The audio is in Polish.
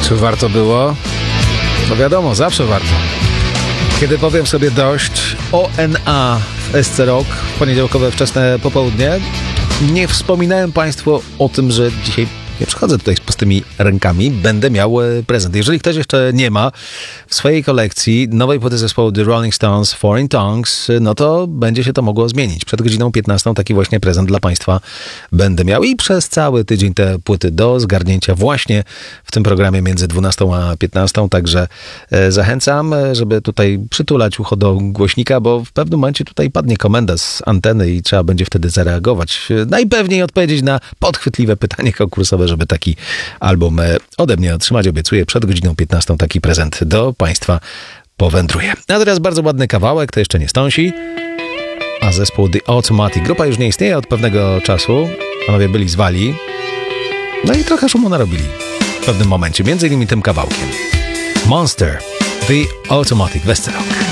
Czy warto było? No wiadomo, zawsze warto. Kiedy powiem sobie dość, ONA w SC Rock, poniedziałkowe wczesne popołudnie, nie wspominałem Państwu o tym, że dzisiaj nie przychodzę tutaj z pustymi rękami, będę miał prezent. Jeżeli ktoś jeszcze nie ma w swojej kolekcji nowej płyty zespołu The Rolling Stones Foreign Tongues, no to będzie się to mogło zmienić. Przed godziną 15 taki właśnie prezent dla Państwa będę miał i przez cały tydzień te płyty do zgarnięcia właśnie w tym programie między 12 a 15, także zachęcam, żeby tutaj przytulać ucho do głośnika, bo w pewnym momencie tutaj padnie komenda z anteny i trzeba będzie wtedy zareagować. Najpewniej odpowiedzieć na podchwytliwe pytanie konkursowe, żeby taki album ode mnie otrzymać. Obiecuję, przed godziną 15 taki prezent do Państwa powędruje. A teraz bardzo ładny kawałek, to jeszcze nie stąsi, a zespół The Automatic. Grupa już nie istnieje od pewnego czasu. Panowie byli zwali. No i trochę szumu narobili w pewnym momencie, między innymi tym kawałkiem. Monster, The Automatic, w SC Rock.